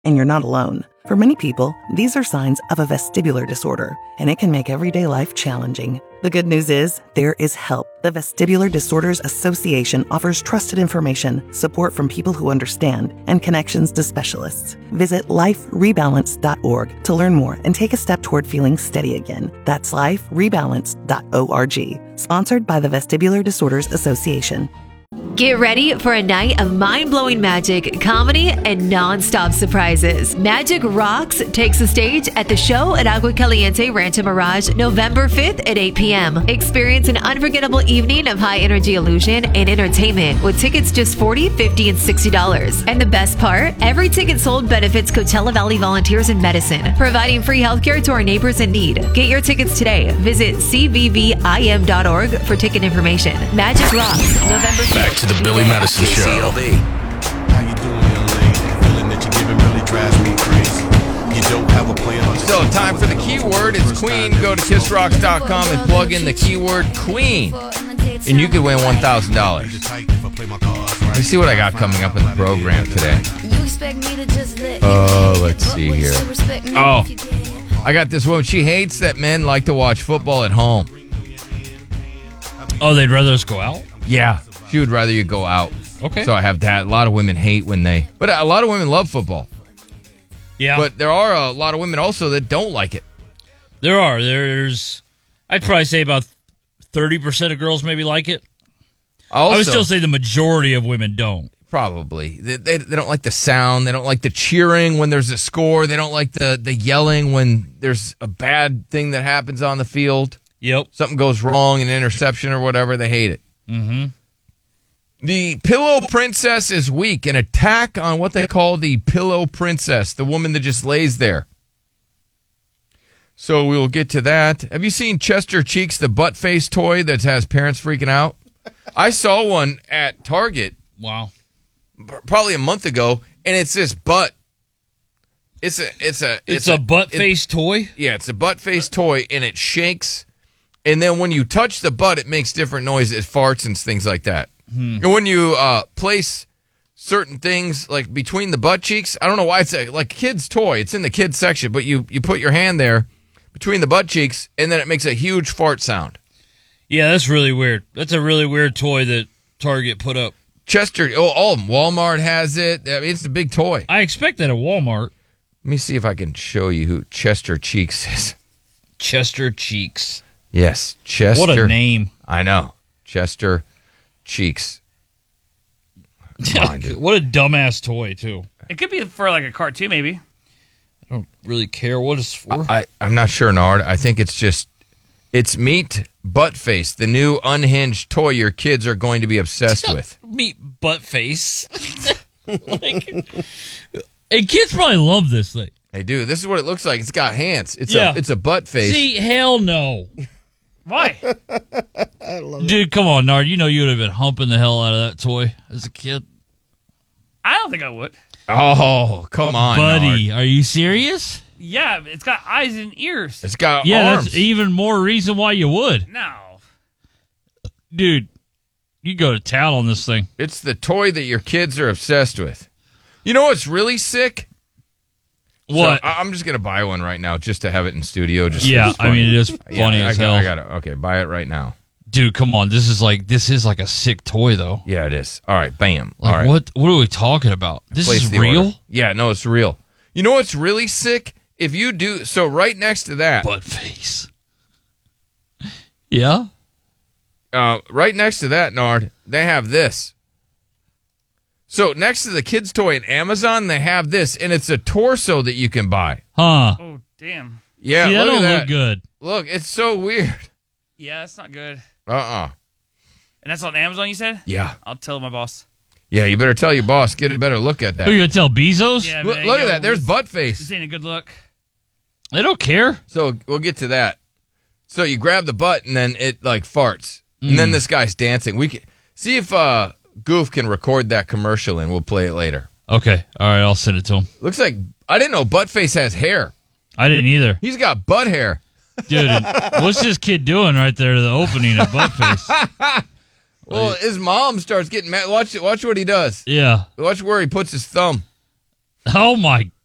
And you're not alone. For many people, these are signs of a vestibular disorder, and it can make everyday life challenging. The good news is, there is help. The Vestibular Disorders Association offers trusted information, support from people who understand, and connections to specialists. Visit liferebalance.org to learn more and take a step toward feeling steady again. That's liferebalance.org. Sponsored by the Vestibular Disorders Association. Get ready for a night of mind-blowing magic, comedy, and non-stop surprises. Magic Rocks takes the stage at the show at Agua Caliente Rancho Mirage November 5th at 8 p.m. Experience an unforgettable evening of high-energy illusion and entertainment with tickets just $40, $50, and $60. And the best part? Every ticket sold benefits Coachella Valley Volunteers in Medicine, providing free healthcare to our neighbors in need. Get your tickets today. Visit cvvim.org for ticket information. Magic Rocks, November 5th. Back to the Billy Madison Show. How you doing, young lady? Feeling that you're giving really drives me crazy. You don't have a plan. So, time for the keyword. It's Queen. Go to kissrocks.com and plug in the keyword Queen, and you could win $1,000. Let's see what I got coming up in the program today. Let's see here. Oh, I got this woman. She hates that men like to watch football at home. Oh, they'd rather us go out? Yeah. She would rather you go out. Okay. So I have that. A lot of women hate when they... But a lot of women love football. Yeah. But there are a lot of women also that don't like it. There are. There's... I'd probably say about 30% of girls maybe like it. Also, I would still say the majority of women don't. Probably. They don't like the sound. They don't like the cheering when there's a score. They don't like the yelling when there's a bad thing that happens on the field. Yep. Something goes wrong, an interception or whatever. They hate it. Mm-hmm. The Pillow Princess is weak. An attack on what they call the Pillow Princess, the woman that just lays there. So we'll get to that. Have you seen Chester Cheeks, the butt face toy that has parents freaking out? I saw one at Target. Wow. Probably a month ago, and it's this butt. It's a butt face toy? Yeah, it's a butt face toy, and it shakes. And then when you touch the butt, it makes different noises. It farts and things like that. And when you place certain things like between the butt cheeks, I don't know why it's like a kid's toy. It's in the kids section, but you put your hand there between the butt cheeks, and then it makes a huge fart sound. Yeah, that's really weird. That's a really weird toy that Target put up. Chester, Walmart has it. I mean, it's a big toy. I expect that at Walmart. Let me see if I can show you who Chester Cheeks is. Chester Cheeks. Yes, Chester. What a name. I know. Chester Cheeks. Come on, dude. What a dumbass toy, too. It could be for like a cartoon, maybe. I don't really care what it's for. I'm not sure, Nard. I think it's Meet Butt Face, the new unhinged toy your kids are going to be obsessed with. Meet Butt Face. And kids probably love this thing. They do. This is what it looks like. It's got hands. It's a butt face. See, hell no. Why? Dude, come on, Nard. You know you would have been humping the hell out of that toy as a kid. I don't think I would. Oh, come on, buddy. Nard. Are you serious? Yeah, it's got eyes and ears. It's got arms. That's even more reason why you would. No. Dude, you go to town on this thing. It's the toy that your kids are obsessed with. You know what's really sick? What? So I'm just going to buy one right now just to have it in studio. Yeah, I mean, it is funny as hell. I got it. Okay, buy it right now. Dude, come on. This is like a sick toy, though. Yeah, it is. All right, bam. Like, all right. What are we talking about? This Place is the real? order. Yeah, no, it's real. You know what's really sick? If you do, so right next to that. Butt face. Yeah? Right next to that, Nard, they have this. So next to the kids' toy at Amazon, they have this, and it's a torso that you can buy. Huh. Oh, damn. Yeah, See, that look don't at that. look good. Look, it's so weird. Yeah, that's not good. And that's on Amazon, you said? Yeah. I'll tell my boss. Yeah, you better tell your boss. Get a better look at that. Who, you going to tell Bezos? Yeah, Look at that. There's butt face. This ain't a good look. They don't care. So we'll get to that. So you grab the butt, and then it, like, farts. And then this guy's dancing. We can see if Goof can record that commercial, and we'll play it later. Okay. All right, I'll send it to him. Looks like, I didn't know Buttface has hair. I didn't either. He's got butt hair. Dude, what's this kid doing right there to the opening of Buttface? Well, his mom starts getting mad. Watch what he does. Yeah. Watch where he puts his thumb. Oh, my